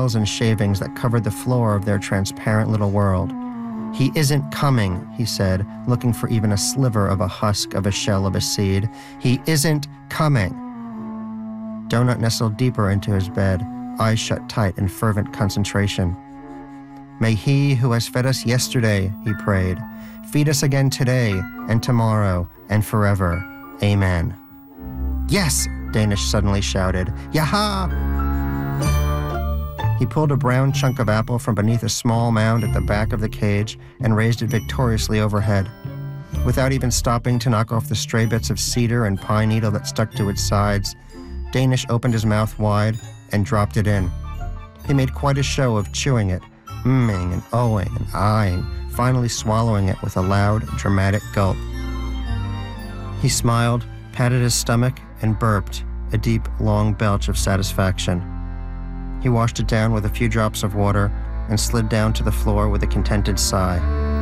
nails and shavings that covered the floor of their transparent little world. "He isn't coming," he said, looking for even a sliver of a husk of a shell of a seed. "He isn't coming." Donut nestled deeper into his bed, eyes shut tight in fervent concentration. "May he who has fed us yesterday," he prayed, "feed us again today and tomorrow and forever. Amen." "Yes!" Danish suddenly shouted. "Yaha!" He pulled a brown chunk of apple from beneath a small mound at the back of the cage and raised it victoriously overhead. Without even stopping to knock off the stray bits of cedar and pine needle that stuck to its sides, Danish opened his mouth wide and dropped it in. He made quite a show of chewing it, mmming and ohing and eyeing, finally swallowing it with a loud, dramatic gulp. He smiled, patted his stomach, and burped, a deep, long belch of satisfaction. He washed it down with a few drops of water and slid down to the floor with a contented sigh.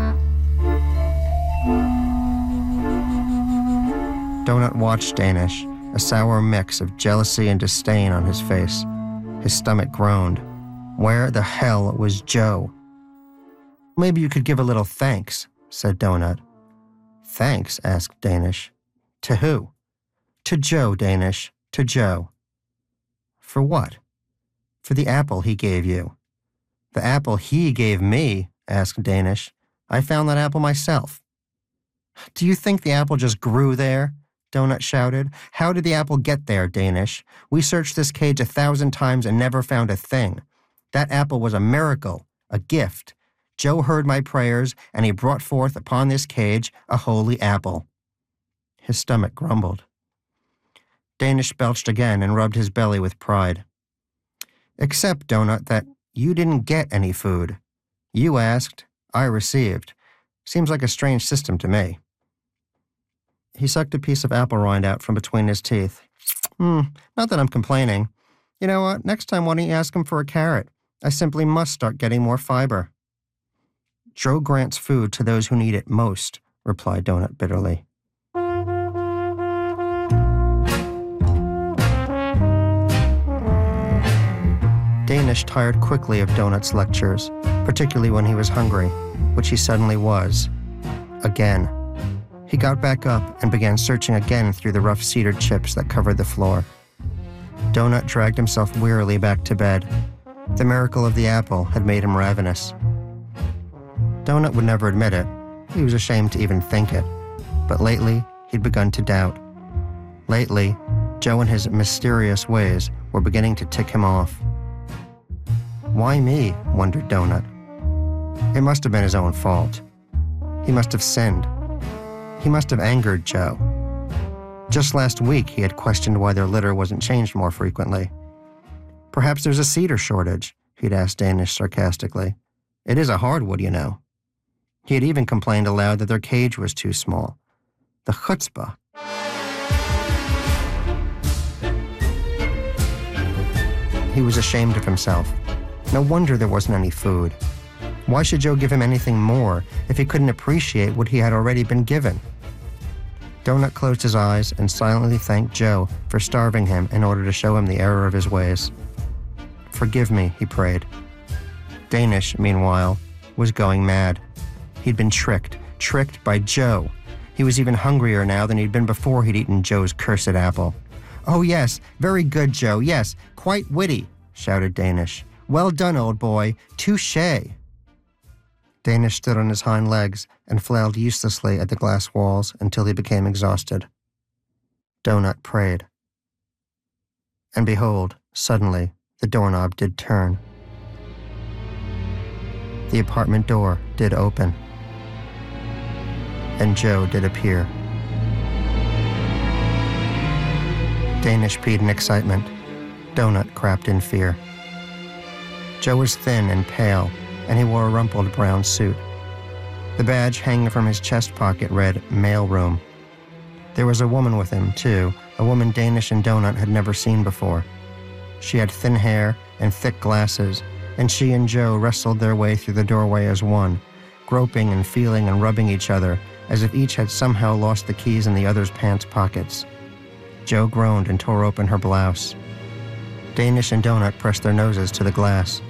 Donut watched Danish, a sour mix of jealousy and disdain on his face. His stomach groaned. Where the hell was Joe? "Maybe you could give a little thanks," said Donut. "Thanks?" asked Danish. "To who?" "To Joe, Danish. To Joe." "For what?" "For the apple he gave you." "The apple he gave me?" asked Danish. "I found that apple myself." "Do you think the apple just grew there?" Donut shouted. "How did the apple get there, Danish? We searched this cage 1,000 times and never found a thing. That apple was a miracle, a gift. Joe heard my prayers, and he brought forth upon this cage a holy apple." His stomach grumbled. Danish belched again and rubbed his belly with pride. "Except, Donut, that you didn't get any food. You asked, I received. Seems like a strange system to me." He sucked a piece of apple rind out from between his teeth. Not that I'm complaining. You know what? Next time, why don't you ask him for a carrot? I simply must start getting more fiber." "Joe grants food to those who need it most," replied Donut bitterly. Danish tired quickly of Donut's lectures, particularly when he was hungry, which he suddenly was. Again. He got back up and began searching again through the rough cedar chips that covered the floor. Donut dragged himself wearily back to bed. The miracle of the apple had made him ravenous. Donut would never admit it. He was ashamed to even think it. But lately, he'd begun to doubt. Lately, Joe and his mysterious ways were beginning to tick him off. Why me? Wondered Donut. It must have been his own fault. He must have sinned. He must have angered Joe. Just last week, he had questioned why their litter wasn't changed more frequently. "Perhaps there's a cedar shortage," he'd asked Danish sarcastically. "It is a hardwood, you know." He had even complained aloud that their cage was too small. The chutzpah. He was ashamed of himself. No wonder there wasn't any food. Why should Joe give him anything more if he couldn't appreciate what he had already been given? Donut closed his eyes and silently thanked Joe for starving him in order to show him the error of his ways. "Forgive me," he prayed. Danish, meanwhile, was going mad. He'd been tricked by Joe. He was even hungrier now than he'd been before he'd eaten Joe's cursed apple. "Oh yes, very good, Joe, yes, quite witty," shouted Danish. "Well done, old boy, touché." Danish stood on his hind legs and flailed uselessly at the glass walls until he became exhausted. Donut prayed. And behold, suddenly, the doorknob did turn. The apartment door did open. And Joe did appear. Danish peed in excitement. Donut crapped in fear. Joe was thin and pale, and he wore a rumpled brown suit. The badge hanging from his chest pocket read, "Mailroom." There was a woman with him, too, a woman Danish and Donut had never seen before. She had thin hair and thick glasses, and she and Joe wrestled their way through the doorway as one, groping and feeling and rubbing each other, as if each had somehow lost the keys in the other's pants pockets. Joe groaned and tore open her blouse. Danish and Donut pressed their noses to the glass.